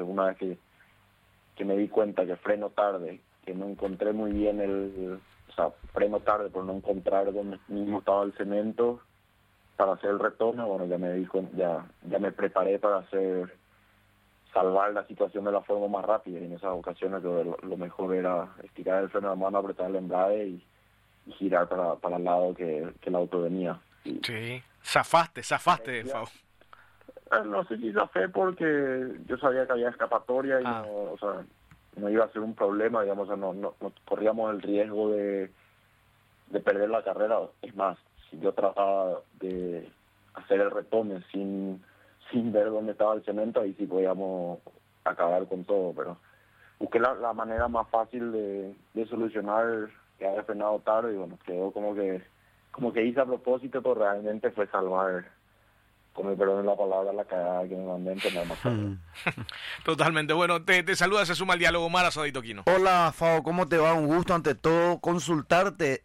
una vez que me di cuenta que freno tarde, que no encontré muy bien o sea, freno tarde por no encontrar donde mismo estaba el cemento para hacer el retorno, bueno, ya me preparé para salvar la situación de la forma más rápida, y en esas ocasiones lo mejor era estirar el freno de mano, apretar el embrague y girar para el lado que el auto venía. Y, Sí, zafaste, Fabo. no sé si zafé porque yo sabía que había escapatoria y o sea, no iba a ser un problema, digamos, o sea, no corríamos el riesgo de perder la carrera. Es más, si yo trataba de hacer el retome sin ver dónde estaba el cemento, ahí sí podíamos acabar con todo, pero busqué la manera más fácil de solucionar que había frenado tarde, y bueno, quedó como que hice a propósito, pero realmente fue salvar, con el perdón de la palabra, la cagada que me mandé en tener más tarde. Totalmente. Bueno, te saluda, se suma al diálogo Mara Asadito Quino. Hola, Fao, ¿cómo te va? Un gusto ante todo consultarte.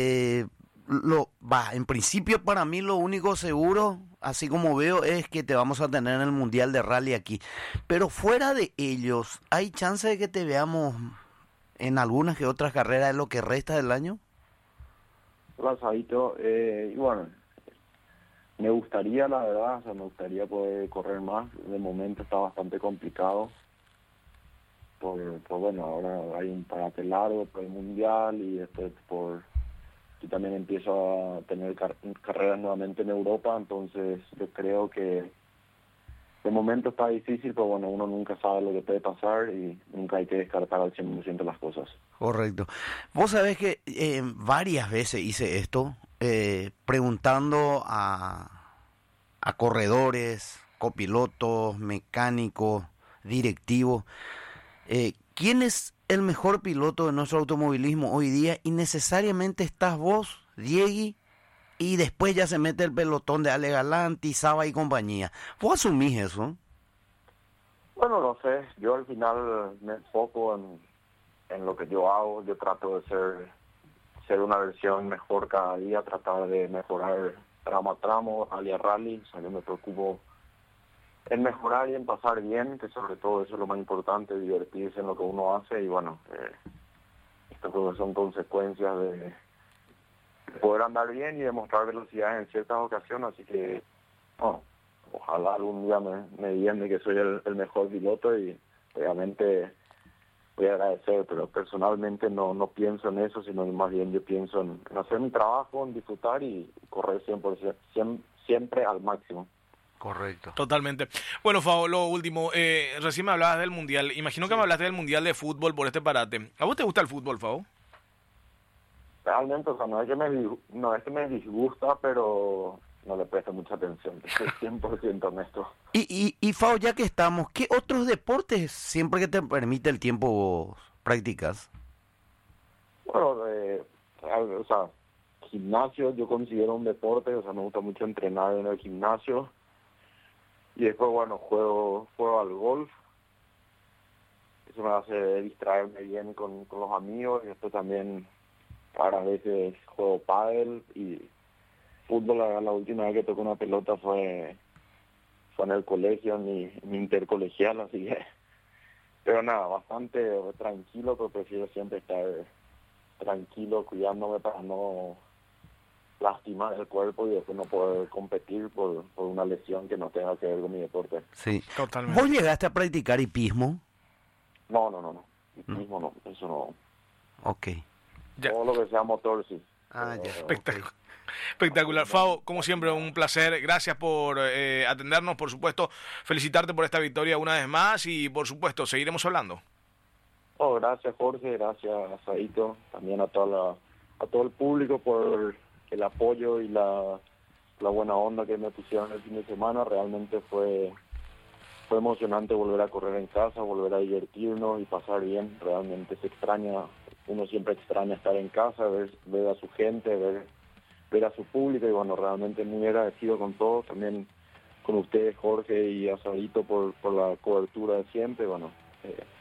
En principio para mí lo único seguro, así como veo, es que te vamos a tener en el Mundial de Rally aquí. Pero fuera de ellos, ¿hay chance de que te veamos en algunas que otras carreras de lo que resta del año? Hola, Sabito. Y bueno, me gustaría, la verdad, o sea, me gustaría poder correr más. De momento está bastante complicado. Bueno, ahora hay un parate largo por el Mundial, y después yo también empiezo a tener carreras nuevamente en Europa, entonces yo creo que de momento está difícil, pero bueno, uno nunca sabe lo que puede pasar y nunca hay que descartar al 100% las cosas. Correcto. Vos sabés que varias veces hice esto, preguntando a corredores, copilotos, mecánicos, directivos, ¿quién es el mejor piloto de nuestro automovilismo hoy día? Y necesariamente estás vos, Diegui, y después ya se mete el pelotón de Ale Galanti, Saba y compañía. ¿Vos asumís eso? Bueno, no sé, yo al final me enfoco en lo que yo hago. Yo trato de ser una versión mejor cada día, tratar de mejorar tramo a tramo, rally a rally. O sea, yo me preocupo en mejorar y en pasar bien, que sobre todo eso es lo más importante, divertirse en lo que uno hace. Y bueno, esto creo que son consecuencias de poder andar bien y demostrar velocidad en ciertas ocasiones, así que bueno, ojalá algún día me digan de que soy el mejor piloto, y obviamente voy a agradecer, pero personalmente no pienso en eso, sino más bien yo pienso en hacer mi trabajo, en disfrutar y correr 100%, siempre al máximo. Correcto. Totalmente. Bueno, Fabo, lo último, recién me hablabas del Mundial. Imagino que me hablaste del Mundial de fútbol por este parate. ¿A vos te gusta el fútbol, Fabo? Realmente, o sea, no es que me disgusta, pero no le presto mucha atención, soy 100% honesto. Y Fao, ya que estamos, ¿qué otros deportes, siempre que te permite el tiempo, vos practicas? Bueno, o sea, gimnasio yo considero un deporte, o sea, me gusta mucho entrenar en el gimnasio. Y después, bueno, juego al golf. Eso me hace distraerme bien con los amigos. Y después también, a veces juego pádel y fútbol. La última vez que toqué una pelota fue en el colegio, en mi intercolegial, así que... Pero nada, bastante tranquilo, pero prefiero siempre estar tranquilo, cuidándome para no lastimar el cuerpo y después no poder competir por una lesión que no tenga que ver con mi deporte. Sí. Totalmente. ¿Vos llegaste a practicar hipismo? No. Hipismo no, eso no. Ok. Ya. Todo lo que sea motor, sí. Ah, ya. Espectacular. Espectacular. Fabo, como siempre, un placer. Gracias por atendernos, por supuesto. Felicitarte por esta victoria una vez más y, por supuesto, seguiremos hablando. Oh, gracias, Jorge. Gracias, Saito. También a todo el público por el apoyo y la buena onda que me pusieron el fin de semana. Realmente fue emocionante volver a correr en casa, volver a divertirnos y pasar bien. Realmente se extraña, uno siempre extraña estar en casa, ver a su gente, ver a su público, y bueno, realmente muy agradecido con todos, también con ustedes, Jorge y Asadito, por la cobertura de siempre. Bueno,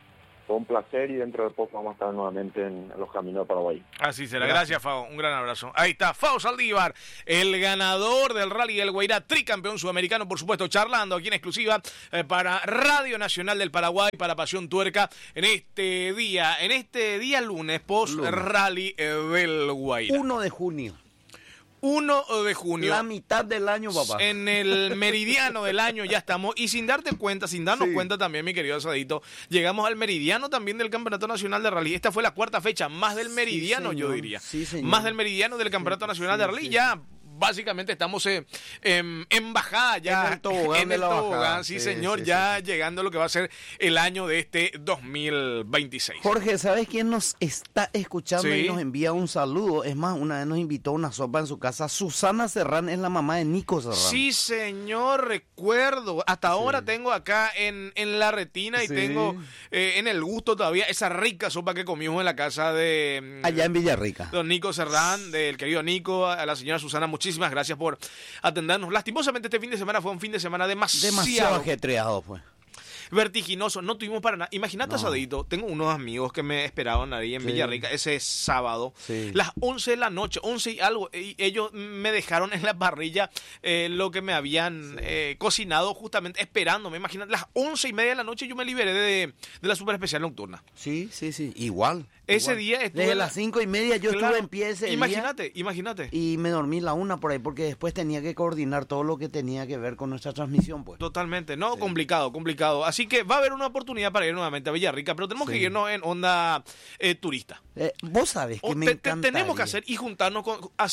fue un placer y dentro de poco vamos a estar nuevamente en los caminos de Paraguay. Así será. Gracias, Fao. Un gran abrazo. Ahí está, Fao Saldívar, el ganador del Rally del Guairá, tricampeón sudamericano, por supuesto, charlando aquí en exclusiva para Radio Nacional del Paraguay, para Pasión Tuerca, en este día lunes, post-Rally del Guairá. 1 de junio. 1 de junio. La mitad del año, papá. En el meridiano del año ya estamos. Y sin darnos cuenta también, mi querido Asadito, llegamos al meridiano también del Campeonato Nacional de Rally. Esta fue la 4ª fecha, más del meridiano, sí, yo diría. Sí, más del meridiano del Campeonato Nacional de Rally. Ya básicamente estamos en bajada ya. En el tobogán de la bajada. Sí, señor, ya llegando a lo que va a ser el año de este 2026. Jorge, ¿sabes quién nos está escuchando Sí. y nos envía un saludo? Es más, una vez nos invitó a una sopa en su casa. Susana Serrán es la mamá de Nico Serrán. Sí, señor, recuerdo. Hasta ahora tengo acá en la retina y Sí. tengo en el gusto todavía esa rica sopa que comimos en la casa de Allá en Villarrica. don Nico Serrán, del querido Nico, a la señora Susana, muchísimas gracias por atendernos. Lastimosamente este fin de semana fue un fin de semana Demasiado ajetreado, pues. vertiginoso, no tuvimos para nada. Imagínate, Asadito, tengo unos amigos que me esperaban ahí en Villarrica ese sábado, las 11 de la noche, 11 y algo, y ellos me dejaron en la parrilla lo que me habían cocinado justamente esperándome. Imagínate, las 11:30 de la noche yo me liberé de la super especial nocturna. Sí, igual. Ese día estuve desde las 5:30 yo estuve en pie ese imagínate. y me dormí la 1 por ahí porque después tenía que coordinar todo lo que tenía que ver con nuestra transmisión, pues. Totalmente, no, complicado. Así que va a haber una oportunidad para ir nuevamente a Villarrica, pero tenemos que irnos en onda turista. Vos sabés que me encanta. Tenemos que hacer y juntarnos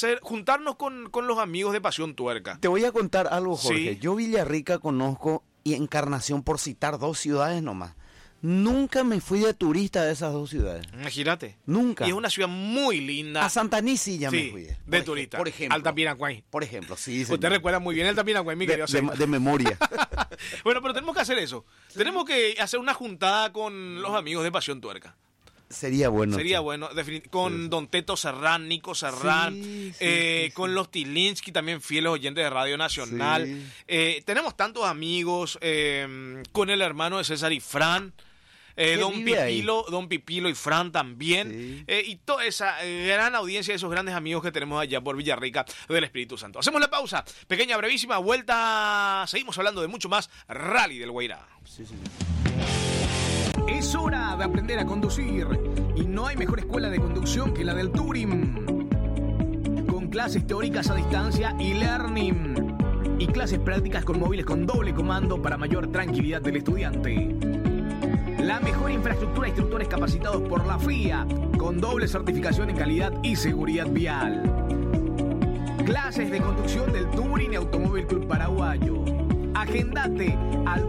con los amigos de Pasión Tuerca. Te voy a contar algo, Jorge. Sí. Yo Villarrica conozco y Encarnación, por citar 2 ciudades nomás. Nunca me fui de turista de esas 2 ciudades. Imagínate. Nunca. Y es una ciudad muy linda. A Santaní sí ya me fui. De turista. Por ejemplo. Altamiracuay. Por ejemplo, sí. Usted señor. recuerda muy bien el Altamiracuay, mi querido. De memoria. Bueno, pero tenemos que hacer eso. Tenemos que hacer una juntada con los amigos de Pasión Tuerca. Sería bueno. Sería bueno, con Don Teto Serrán, Nico Serrán, con los Tilinsky, también fieles oyentes de Radio Nacional. Sí. Tenemos tantos amigos, con el hermano de César y Fran, Don Pipilo y Fran también, y toda esa gran audiencia de esos grandes amigos que tenemos allá por Villarrica del Espíritu Santo. Hacemos la pausa, pequeña, brevísima vuelta, seguimos hablando de mucho más Rally del Guairá. Sí. Es hora de aprender a conducir y no hay mejor escuela de conducción que la del Touring. Con clases teóricas a distancia y learning y clases prácticas con móviles con doble comando para mayor tranquilidad del estudiante. La mejor infraestructura de instructores capacitados por la FIA con doble certificación en calidad y seguridad vial. Clases de conducción del Touring y Automóvil Club Paraguayo. Agendate al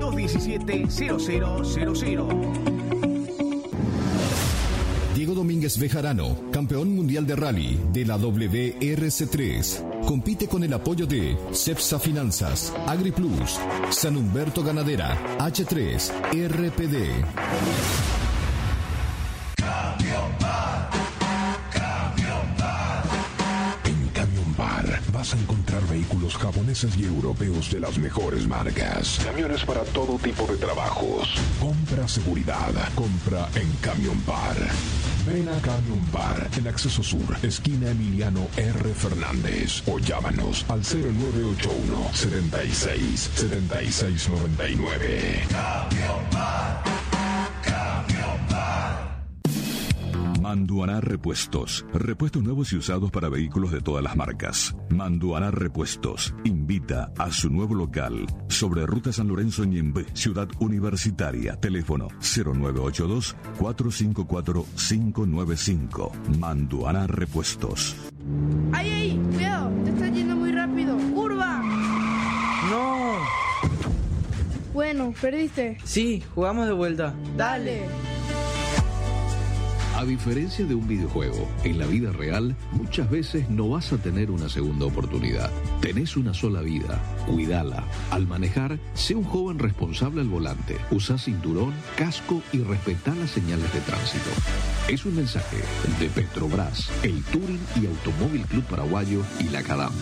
217-0000. Diego Domínguez Bejarano, campeón mundial de rally de la WRC3. Compite con el apoyo de Cepsa Finanzas, AgriPlus, San Humberto Ganadera, H3, RPD. En Camión Bar vas a encontrar vehículos japoneses y europeos de las mejores marcas. Camiones para todo tipo de trabajos. Compra seguridad. Compra en Camión Bar. Ven a Camión Bar en Acceso Sur, esquina Emiliano R. Fernández. O llámanos al 0981 76 7699. Camión Bar. Camión Bar. Manduaná Repuestos. Repuestos nuevos y usados para vehículos de todas las marcas. Manduaná Repuestos invita a su nuevo local sobre Ruta San Lorenzo Ñembe, Ciudad Universitaria. Teléfono 0982-454-595. Manduaná Repuestos. ¡Ay! ¡Cuidado! Te estás yendo muy rápido. ¡Curva! ¡No! Bueno, perdiste. Sí, jugamos de vuelta. Dale. A diferencia de un videojuego, en la vida real muchas veces no vas a tener una segunda oportunidad. Tenés una sola vida, cuídala. Al manejar, sé un joven responsable al volante. Usa cinturón, casco y respetá las señales de tránsito. Es un mensaje de Petrobras, el Touring y Automóvil Club Paraguayo y la CADAM.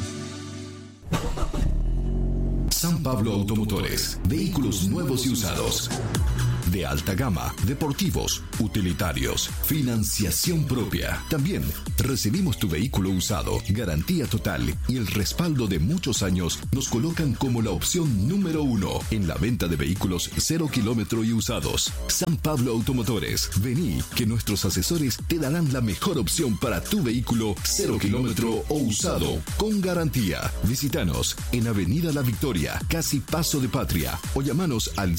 San Pablo Automotores. Vehículos nuevos y usados. de alta gama, deportivos, utilitarios, financiación propia. También recibimos tu vehículo usado, garantía total y el respaldo de muchos años nos colocan como la opción número 1 en la venta de vehículos 0 kilómetro y usados. San Pablo Automotores. Vení, que nuestros asesores te darán la mejor opción para tu vehículo 0 kilómetro o usado, con garantía. Visítanos en Avenida La Victoria, casi Paso de Patria, o llamanos al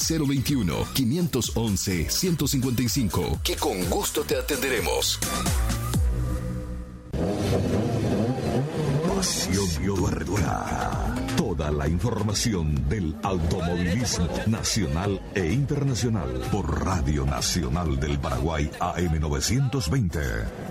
021-511-155, que con gusto te atenderemos. Pasión Tuerca. Toda la información del automovilismo nacional e internacional por Radio Nacional del Paraguay AM 920.